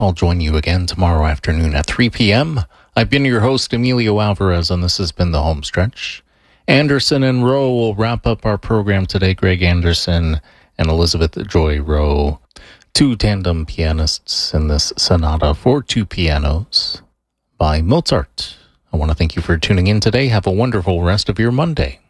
I'll join you again tomorrow afternoon at 3 p.m. I've been your host, Emilio Alvarez, and this has been The Home Stretch. Anderson and Rowe will wrap up our program today. Greg Anderson and Elizabeth Joy Rowe, two tandem pianists in this sonata for two pianos by Mozart. I want to thank you for tuning in today. Have a wonderful rest of your Monday.